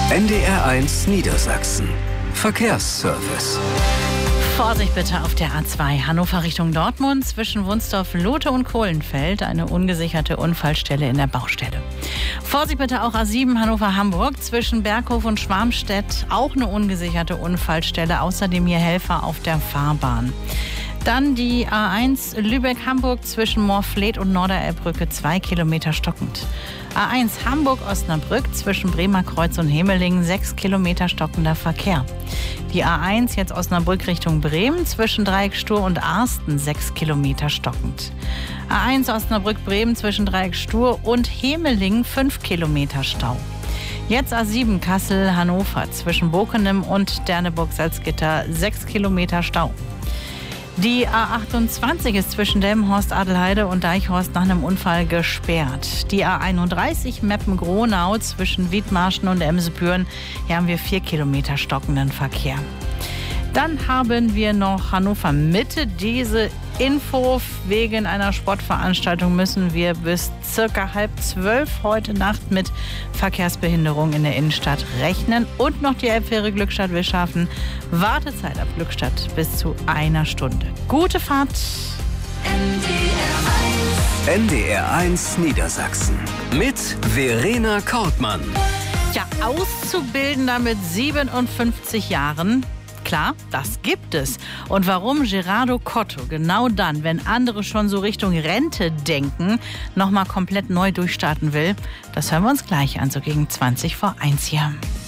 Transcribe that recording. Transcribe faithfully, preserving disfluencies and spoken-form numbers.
N D R eins Niedersachsen. Verkehrsservice. Vorsicht bitte auf der A zwei Hannover Richtung Dortmund zwischen Wunsdorf, Lote und Kohlenfeld. Eine ungesicherte Unfallstelle in der Baustelle. Vorsicht bitte auch A sieben Hannover-Hamburg zwischen Berghof und Schwarmstedt. Auch eine ungesicherte Unfallstelle. Außerdem hier Helfer auf der Fahrbahn. Dann die A eins Lübeck-Hamburg zwischen Moorfleet und Norderelbbrücke, zwei Kilometer stockend. A eins Hamburg-Osnabrück zwischen Bremer Kreuz und Hemelingen, sechs Kilometer stockender Verkehr. Die A eins jetzt Osnabrück Richtung Bremen zwischen Dreiecksstur und Arsten, sechs Kilometer stockend. A eins Osnabrück-Bremen zwischen Dreiecksstur und Hemelingen, fünf Kilometer Stau. Jetzt A sieben Kassel-Hannover zwischen Bokenem und Derneburg-Salzgitter, sechs Kilometer Stau. Die A achtundzwanzig ist zwischen Delmenhorst, Adelheide und Deichhorst nach einem Unfall gesperrt. Die A einunddreißig Meppen-Gronau zwischen Wiedmarschen und Emsebüren. Hier haben wir vier Kilometer stockenden Verkehr. Dann haben wir noch Hannover Mitte. Diese Info: wegen einer Sportveranstaltung müssen wir bis circa halb zwölf heute Nacht mit Verkehrsbehinderung in der Innenstadt rechnen. Und noch die Elbfähre Glückstadt-Wischhafen. Wartezeit ab Glückstadt bis zu einer Stunde. Gute Fahrt. N D R eins Niedersachsen mit Verena Kortmann. Ja, Auszubildender mit siebenundfünfzig Jahren. Klar, das gibt es. Und warum Gerardo Cotto genau dann, wenn andere schon so Richtung Rente denken, nochmal komplett neu durchstarten will, das hören wir uns gleich an, so gegen zwanzig vor eins hier.